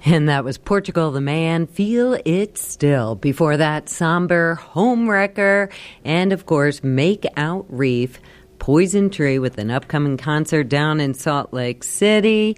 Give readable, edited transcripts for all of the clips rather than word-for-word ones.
And that was Portugal the Man, Feel It Still. Before that, Somber, Homewrecker, and of course, Make Out Reef, Poison Tree with an upcoming concert down in Salt Lake City.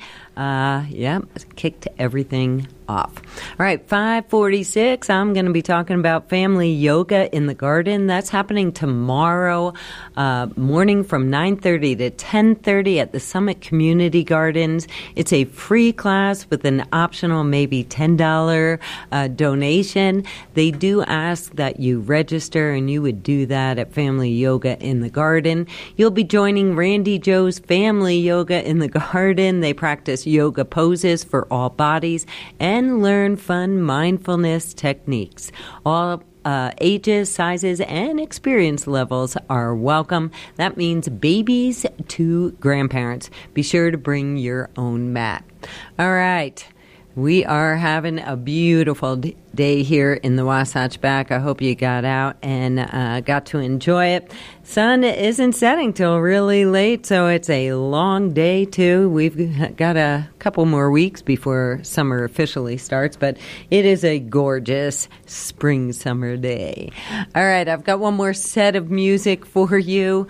Kicked everything off. All right, 5:46. I'm going to be talking about family yoga in the garden. That's happening tomorrow morning from 9:30 to 10:30 at the Summit Community Gardens. It's a free class with an optional maybe $10 donation. They do ask that you register, and you would do that at Family Yoga in the Garden. You'll be joining Randy Joe's Family Yoga in the Garden. They practice yoga poses for all bodies and learn fun mindfulness techniques. All ages, sizes, and experience levels are welcome. That means babies to grandparents. Be sure to bring your own mat. All right. We are having a beautiful day here in the Wasatch Back. I hope you got out and got to enjoy it. Sun isn't setting till really late, so it's a long day, too. We've got a couple more weeks before summer officially starts, but it is a gorgeous spring-summer day. All right, I've got one more set of music for you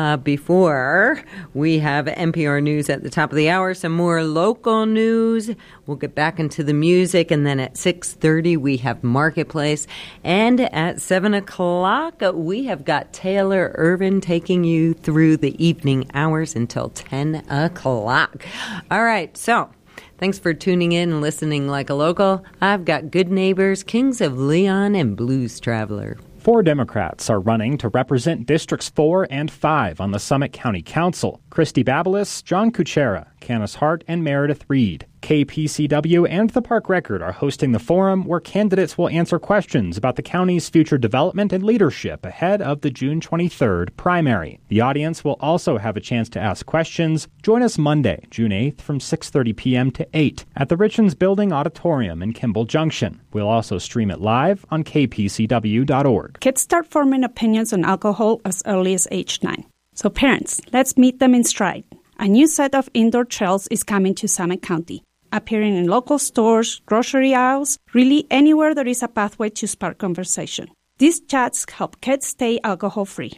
before we have NPR News at the top of the hour, some more local news. We'll get back into the music, and then at 6:30 we have Marketplace, and at 7 o'clock we have got Taylor Irvin taking you through the evening hours until 10 o'clock. All right, so thanks for tuning in and listening like a local. I've got Good Neighbors, Kings of Leon, and Blues Traveler. 4 Democrats are running to represent Districts 4 and 5 on the Summit County Council. Christy Babelis, John Kuchera, Canis Hart, and Meredith Reed. KPCW and the Park Record are hosting the forum where candidates will answer questions about the county's future development and leadership ahead of the June 23rd primary. The audience will also have a chance to ask questions. Join us Monday, June 8th from 6:30 p.m. to 8 at the Richens Building Auditorium in Kimball Junction. We'll also stream it live on kpcw.org. Kids start forming opinions on alcohol as early as age 9. So parents, let's meet them in stride. A new set of indoor trails is coming to Summit County, appearing in local stores, grocery aisles, really anywhere there is a pathway to spark conversation. These chats help kids stay alcohol-free.